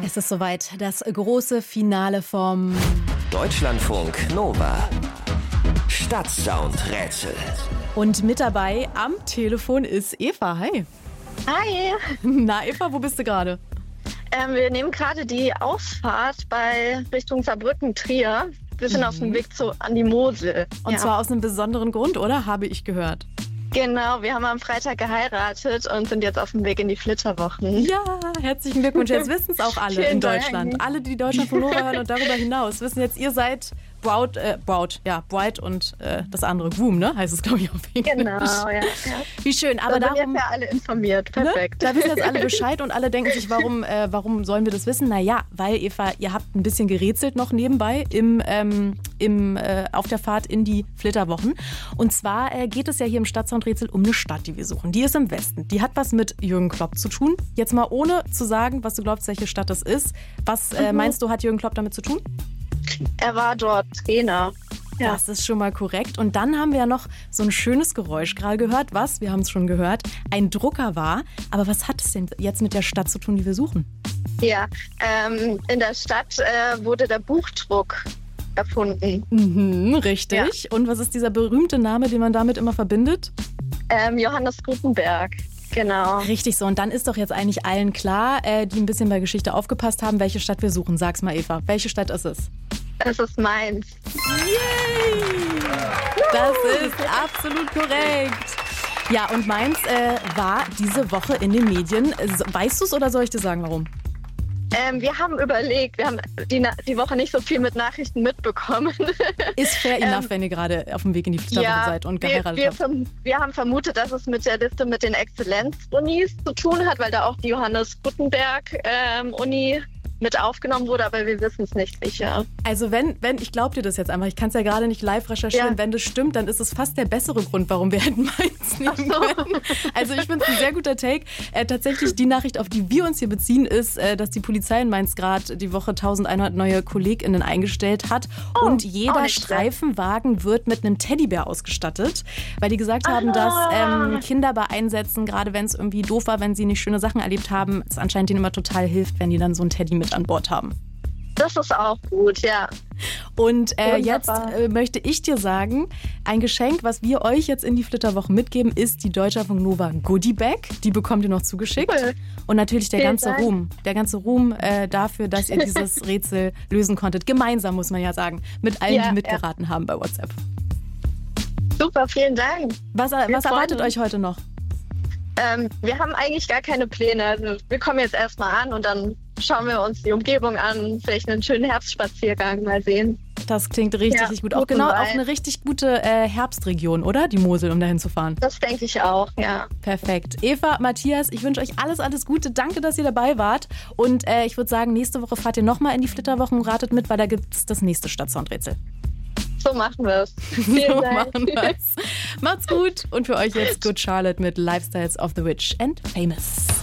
Es ist soweit, das große Finale vom Deutschlandfunk Nova. Stadtsound-Rätsel. Und mit dabei am Telefon ist Eva. Hi. Hi. Na Eva, wo bist du gerade? Wir nehmen gerade die Ausfahrt bei Richtung Saarbrücken-Trier. Wir sind auf dem Weg an die Mosel. Und zwar aus einem besonderen Grund, oder? Habe ich gehört. Genau, wir haben am Freitag geheiratet und sind jetzt auf dem Weg in die Flitterwochen. Ja, herzlichen Glückwunsch. Jetzt wissen es auch alle in Deutschland. Dank. Alle, die Deutschlandfunk Nova hören und darüber hinaus, wissen jetzt, ihr seid Bride und das andere Groom, ne? Heißt es, glaube ich, auf Englisch. Genau, ja. Wie schön. Aber da sind darum, jetzt ja alle informiert. Perfekt. Ne? Da wissen jetzt alle Bescheid und alle denken sich, warum sollen wir das wissen? Naja, weil Eva, ihr habt ein bisschen gerätselt noch nebenbei auf der Fahrt in die Flitterwochen. Und zwar geht es ja hier im Stadtsoundrätsel um eine Stadt, die wir suchen. Die ist im Westen. Die hat was mit Jürgen Klopp zu tun. Jetzt mal ohne zu sagen, was du glaubst, welche Stadt das ist. Was meinst du, hat Jürgen Klopp damit zu tun? Er war dort Trainer. Ja. Das ist schon mal korrekt. Und dann haben wir ja noch so ein schönes Geräusch gerade gehört, was, wir haben es schon gehört, ein Drucker war. Aber was hat es denn jetzt mit der Stadt zu tun, die wir suchen? Ja, in der Stadt wurde der Buchdruck erfunden. Richtig. Ja. Und was ist dieser berühmte Name, den man damit immer verbindet? Johannes Gutenberg. Genau. Richtig so. Und dann ist doch jetzt eigentlich allen klar, die ein bisschen bei Geschichte aufgepasst haben, welche Stadt wir suchen. Sag's mal, Eva. Welche Stadt ist es? Es ist Mainz. Yay! Das ist absolut korrekt. Ja, und Mainz war diese Woche in den Medien. Weißt du es oder soll ich dir sagen, warum? Wir haben überlegt, wir haben die Woche nicht so viel mit Nachrichten mitbekommen. Ist fair enough, wenn ihr gerade auf dem Weg in die Flitterwoche seid und geheiratet habt. Wir haben vermutet, dass es mit der Liste mit den Exzellenzunis zu tun hat, weil da auch die Johannes Gutenberg Uni mit aufgenommen wurde, aber wir wissen es nicht sicher. Also wenn ich glaube dir das jetzt einfach, ich kann es ja gerade nicht live recherchieren, wenn das stimmt, dann ist es fast der bessere Grund, warum wir hätten Mainz nehmen können. Also ich finde es ein sehr guter Take. Tatsächlich die Nachricht, auf die wir uns hier beziehen, ist, dass die Polizei in Mainz gerade die Woche 1100 neue KollegInnen eingestellt hat und jeder Streifenwagen wird mit einem Teddybär ausgestattet, weil die gesagt haben, dass Kinder bei Einsätzen, gerade wenn es irgendwie doof war, wenn sie nicht schöne Sachen erlebt haben, es anscheinend ihnen immer total hilft, wenn die dann so ein Teddy mit an Bord haben. Das ist auch gut, ja. Und jetzt möchte ich dir sagen, ein Geschenk, was wir euch jetzt in die Flitterwochen mitgeben, ist die Deutschlandfunk Nova Goodie Bag. Die bekommt ihr noch zugeschickt. Cool. Und natürlich der ganze Ruhm. Der ganze Ruhm dafür, dass ihr dieses Rätsel lösen konntet. Gemeinsam, muss man ja sagen. Mit allen, die mitgeraten haben bei WhatsApp. Super, vielen Dank. Was erwartet euch heute noch? Wir haben eigentlich gar keine Pläne. Also wir kommen jetzt erstmal an und dann schauen wir uns die Umgebung an. Vielleicht einen schönen Herbstspaziergang mal sehen. Das klingt richtig gut. Auch eine richtig gute Herbstregion, oder? Die Mosel, um dahin zu fahren. Das denke ich auch, ja. Perfekt. Eva, Matthias, ich wünsche euch alles Gute. Danke, dass ihr dabei wart. Und ich würde sagen, nächste Woche fahrt ihr nochmal in die Flitterwochen und ratet mit, weil da gibt es das nächste Stadtsoundrätsel. So machen wir es. So machen wir es. Macht's gut. Und für euch jetzt Good Charlotte mit Lifestyles of the Rich and Famous.